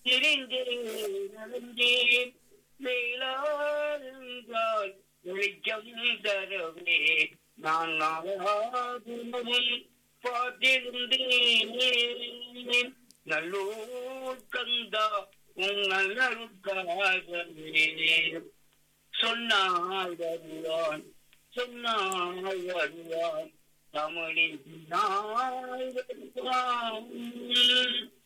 திரிந்தேன் நடந்தேன் வேளாள் வெளிச்சம் தரவே நான் நாளாகவும் பார்த்திருந்தேன் நல்லூர் கந்தா உன் நல்லருக்காகவே சொன்னால் வருவான் சொன்னால் வருவான் தமிழின் நாள் வருவான்